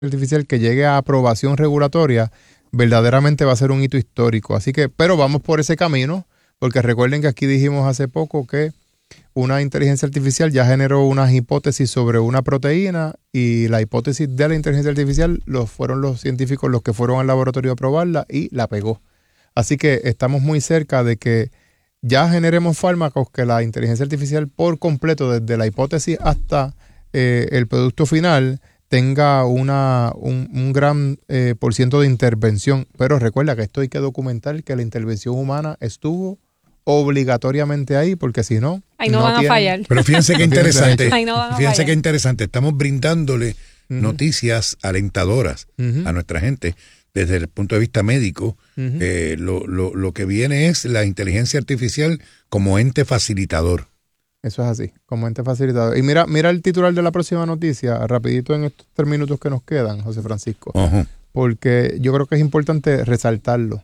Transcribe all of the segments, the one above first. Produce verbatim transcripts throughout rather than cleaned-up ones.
artificial que llegue a aprobación regulatoria, verdaderamente va a ser un hito histórico. Así que, pero vamos por ese camino, porque recuerden que aquí dijimos hace poco que una inteligencia artificial ya generó unas hipótesis sobre una proteína y la hipótesis de la inteligencia artificial los fueron los científicos los que fueron al laboratorio a probarla y la pegó. Así que estamos muy cerca de que ya generemos fármacos que la inteligencia artificial por completo, desde la hipótesis hasta eh, el producto final, tenga una, un, un gran eh, por ciento de intervención. Pero recuerda que esto hay que documentar que la intervención humana estuvo obligatoriamente ahí, porque si no, ahí no, no van tienen, a fallar. Pero fíjense qué interesante. Ahí no van a fíjense fallar. qué interesante. Estamos brindándole uh-huh. noticias alentadoras uh-huh. a nuestra gente desde el punto de vista médico. Uh-huh. Eh, lo, lo, lo que viene es la inteligencia artificial como ente facilitador. Eso es así, como ente facilitador. Y mira, mira el titular de la próxima noticia, rapidito en estos tres minutos que nos quedan, José Francisco, uh-huh. porque yo creo que es importante resaltarlo.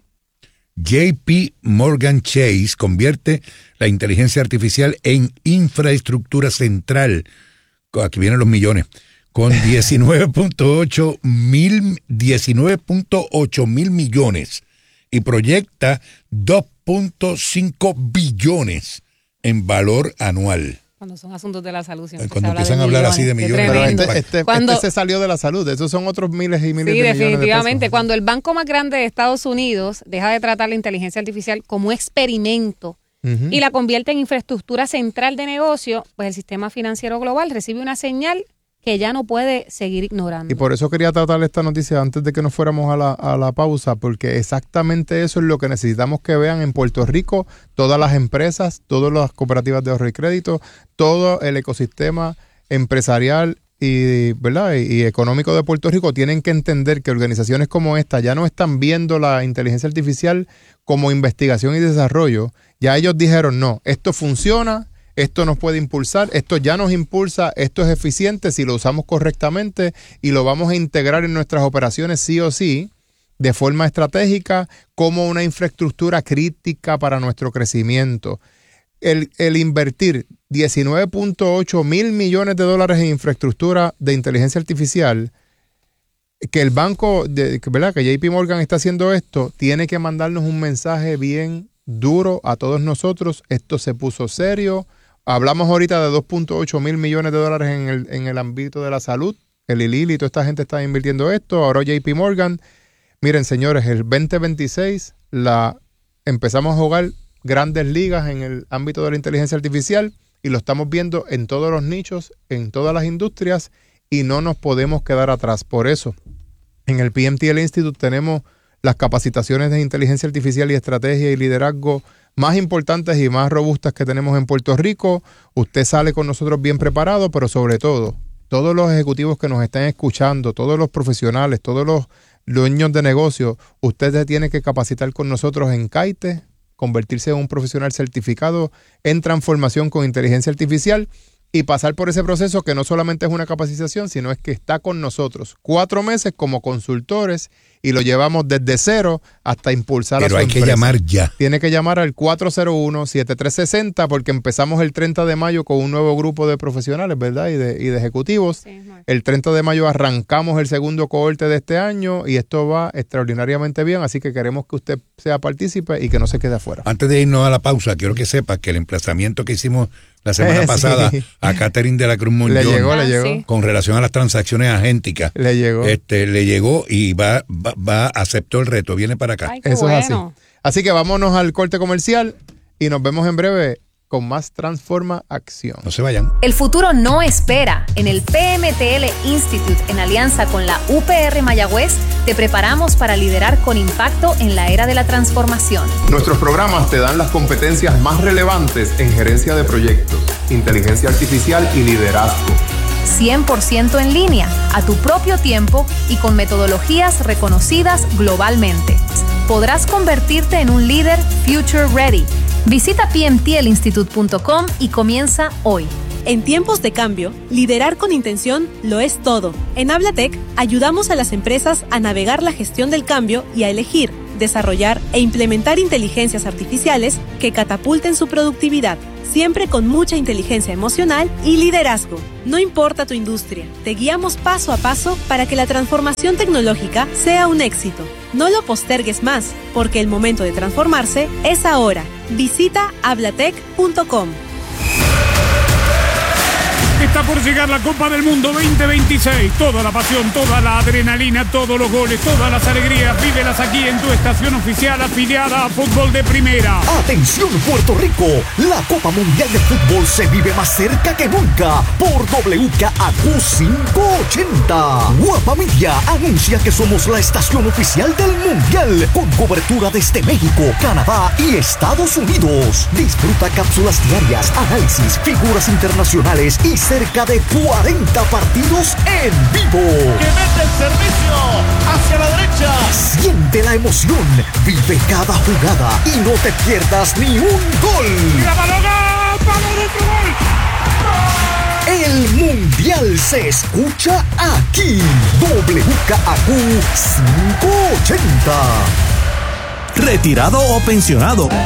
J P Morgan Chase convierte la inteligencia artificial en infraestructura central. Aquí vienen los millones. Con diecinueve punto ocho mil, diecinueve punto ocho mil millones y proyecta dos punto cinco billones en valor anual. Cuando son asuntos de la salud siempre Cuando se habla empiezan de a hablar millones, así de millones. Pero este, este, Cuando, este se salió de la salud, esos son otros miles y miles sí, de millones de pesos. Sí, definitivamente. Cuando el banco más grande de Estados Unidos deja de tratar la inteligencia artificial como experimento uh-huh. y la convierte en infraestructura central de negocio, pues el sistema financiero global recibe una señal que ya no puede seguir ignorando. Y por eso quería tratar esta noticia antes de que nos fuéramos a la, a la pausa, porque exactamente eso es lo que necesitamos que vean en Puerto Rico, todas las empresas, todas las cooperativas de ahorro y crédito, todo el ecosistema empresarial y, ¿verdad? y, y económico de Puerto Rico tienen que entender que organizaciones como esta ya no están viendo la inteligencia artificial como investigación y desarrollo. Ya ellos dijeron, no, esto funciona, esto nos puede impulsar, esto ya nos impulsa, esto es eficiente si lo usamos correctamente y lo vamos a integrar en nuestras operaciones sí o sí, de forma estratégica, como una infraestructura crítica para nuestro crecimiento. El, el invertir diecinueve punto ocho mil millones de dólares en infraestructura de inteligencia artificial, que el banco, de, ¿verdad? que J P Morgan está haciendo esto, tiene que mandarnos un mensaje bien duro a todos nosotros. Esto se puso serio. Hablamos ahorita de dos punto ocho mil millones de dólares en el, en el ámbito de la salud. El I L I L y toda esta gente está invirtiendo esto. Ahora J P Morgan. Miren, señores, el veinte veintiséis la, empezamos a jugar grandes ligas en el ámbito de la inteligencia artificial y lo estamos viendo en todos los nichos, en todas las industrias y no nos podemos quedar atrás. Por eso, en el P M T L Institute tenemos las capacitaciones de inteligencia artificial y estrategia y liderazgo más importantes y más robustas que tenemos en Puerto Rico. Usted sale con nosotros bien preparado, pero sobre todo, todos los ejecutivos que nos están escuchando, todos los profesionales, todos los dueños de negocio, usted se tiene que capacitar con nosotros en CAITE, convertirse en un profesional certificado en transformación con inteligencia artificial y pasar por ese proceso que no solamente es una capacitación, sino es que está con nosotros cuatro meses como consultores y lo llevamos desde cero hasta impulsar Pero a su hay que empresa. llamar ya. Tiene que llamar al cuatro cero uno, siete tres seis cero porque empezamos el treinta de mayo con un nuevo grupo de profesionales, ¿verdad? Y de, y de ejecutivos. Sí, no. El treinta de mayo arrancamos el segundo cohorte de este año y esto va extraordinariamente bien, así que queremos que usted sea partícipe y que no se quede afuera. Antes de irnos a la pausa, quiero que sepas que el emplazamiento que hicimos la semana sí. pasada a Catherine de la Cruz Monllón le llegó, le llegó. Sí. con relación a las transacciones agénticas, le llegó, este, le llegó y va, va, va aceptó el reto, viene para acá. Ay, qué Eso bueno. es así. Así que vámonos al corte comercial y nos vemos en breve con más Transforma Acción. No se vayan. El futuro no espera. En el P M T L Institute, en alianza con la U P R Mayagüez, te preparamos para liderar con impacto en la era de la transformación. Nuestros programas te dan las competencias más relevantes en gerencia de proyectos, inteligencia artificial y liderazgo. cien por ciento en línea, a tu propio tiempo y con metodologías reconocidas globalmente. Podrás convertirte en un líder future ready. Visita p m t l institute punto com y comienza hoy. En tiempos de cambio, liderar con intención lo es todo. En Hablatec ayudamos a las empresas a navegar la gestión del cambio y a elegir desarrollar e implementar inteligencias artificiales que catapulten su productividad, siempre con mucha inteligencia emocional y liderazgo. No importa tu industria, te guiamos paso a paso para que la transformación tecnológica sea un éxito. No lo postergues más, porque el momento de transformarse es ahora. Visita hablatec punto com. Está por llegar la Copa del Mundo veinte veintiséis. Toda la pasión, toda la adrenalina, todos los goles, todas las alegrías, vívelas aquí en tu estación oficial afiliada a Fútbol de Primera. Atención Puerto Rico, la Copa Mundial de Fútbol se vive más cerca que nunca por W K A Q quinientos ochenta. Guapa Media anuncia que somos la estación oficial del Mundial, con cobertura desde México, Canadá y Estados Unidos. Disfruta cápsulas diarias, análisis, figuras internacionales y cerca de cuarenta partidos en vivo. ¡Que mete el servicio hacia la derecha! Siente la emoción, vive cada jugada y no te pierdas ni un gol. ¡La balona! ¡Vamos dentro, gol! El Mundial se escucha aquí. W K A Q quinientos ochenta. Retirado o pensionado,